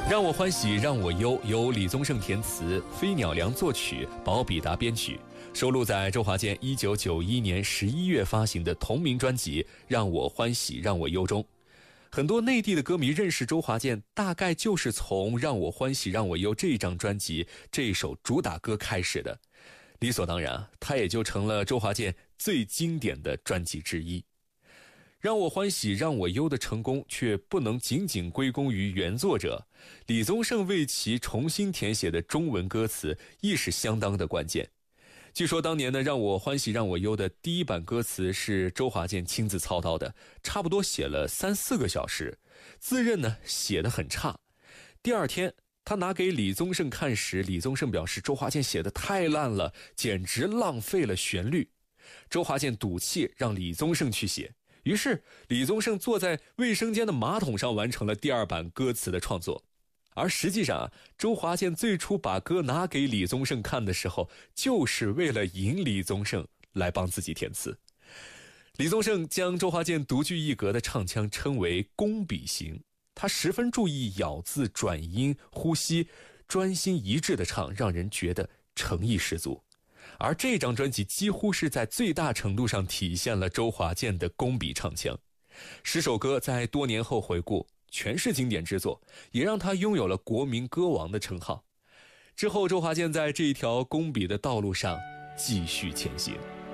让我欢喜让我忧由李宗盛填词，飞鸟良作曲，保比达编曲，收录在周华健1991年11月发行的同名专辑《让我欢喜让我忧》中。很多内地的歌迷认识周华健，大概就是从《让我欢喜让我忧》这张专辑这一首主打歌开始的。理所当然，它也就成了周华健最经典的专辑之一。让我欢喜让我忧的成功却不能仅仅归功于原作者，李宗盛为其重新填写的中文歌词亦是相当的关键。据说当年的让我欢喜让我忧的第一版歌词是周华健亲自操刀的，差不多写了3-4个小时，自认呢写得很差。第二天他拿给李宗盛看时，李宗盛表示周华健写得太烂了，简直浪费了旋律。周华健赌气让李宗盛去写，于是李宗盛坐在卫生间的马桶上完成了第二版歌词的创作。而实际上周华健最初把歌拿给李宗盛看的时候，就是为了引李宗盛来帮自己填词。李宗盛将周华健独具一格的唱腔称为工笔型，他十分注意咬字、转音、呼吸，专心一致的唱，让人觉得诚意十足。而这张专辑几乎是在最大程度上体现了周华健的工笔唱腔。10首歌在多年后回顾，全是经典之作，也让他拥有了国民歌王的称号。之后周华健在这一条工笔的道路上继续前行。